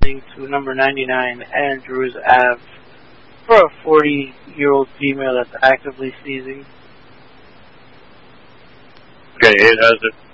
responding to number 99 Andrews Ave for a 40-year-old female that's actively seizing. Okay, 8 has it.